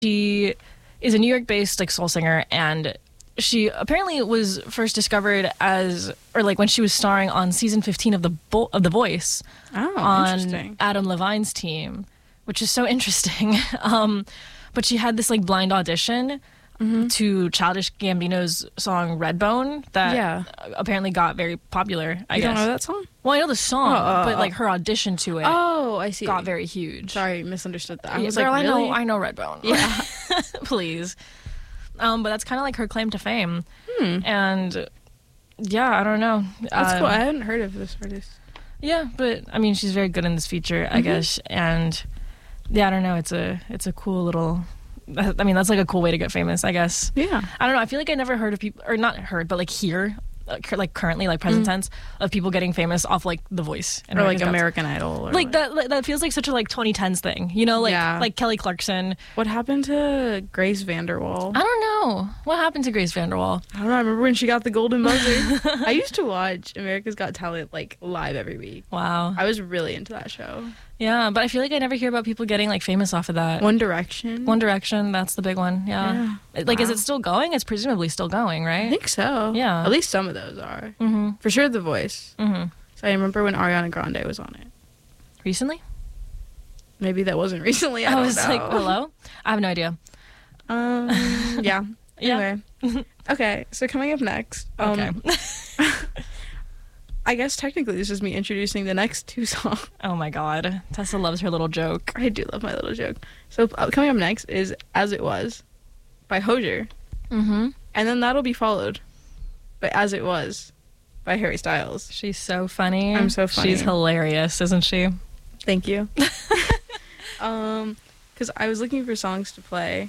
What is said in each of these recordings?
She is a New York-based like soul singer, and she apparently was first discovered as, or like when she was starring on season 15 of The Voice, on Adam Levine's team, which is so interesting. But she had this like blind audition to Childish Gambino's song Redbone that apparently got very popular. I guess. You don't know that song? Well, I know the song, but like her audition to it. Oh, I see. Got very huge. Sorry, misunderstood that. I was girl, like, really? I know Redbone. Yeah, please. But that's kind of like her claim to fame. And yeah, I don't know. That's cool. I hadn't heard of this artist. Yeah, but I mean, she's very good in this feature, I guess. And yeah, I don't know. It's a cool little. I mean, that's like a cool way to get famous, I guess. Yeah. I don't know. I feel like I never heard of people, or not heard, but like hear, like currently, like present tense, of people getting famous off like The Voice or like American Idol, or like that feels like such a like 2010s thing, you know, like Kelly Clarkson. What happened to Grace VanderWaal? I don't know. What happened to Grace VanderWaal? I don't know. I remember when she got the golden buzzer. I used to watch America's Got Talent like live every week. Wow. I was really into that show. Yeah, but I feel like I never hear about people getting like famous off of that. One Direction, that's the big one. Yeah. Like, is it still going? It's presumably still going, right? I think so. Yeah. At least some of those are. For sure, The Voice. So I remember when Ariana Grande was on it. Recently? Maybe that wasn't recently. I was like, hello? I have no idea. Yeah. Anyway. Okay, so coming up next. Okay. I guess technically this is me introducing the next two songs. Oh my god. Tessa loves her little joke. I do love my little joke. So coming up next is As It Was by Hozier. And then that'll be followed by As It Was by Harry Styles. She's so funny. I'm so funny. She's hilarious, isn't she? Thank you. Because I was looking for songs to play.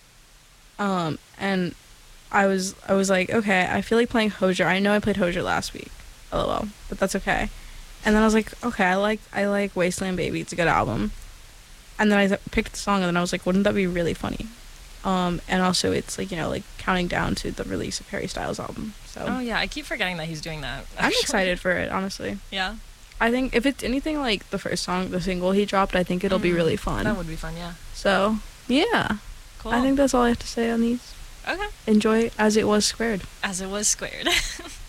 And I was like, okay, I feel like playing Hozier. I know I played Hozier last week. LOL, but that's okay. And then I was like, okay, I like Wasteland Baby. It's a good album. And then I picked the song, and then I was like, wouldn't that be really funny? And also it's like, you know, like counting down to the release of Harry Styles' album. So oh yeah, I keep forgetting that he's doing that. Actually. I'm excited for it, honestly. Yeah. I think if it's anything like the first song, the single he dropped, I think it'll be really fun. That would be fun, yeah. So yeah, cool. I think that's all I have to say on these. Okay. Enjoy As It Was Squared. As It Was Squared.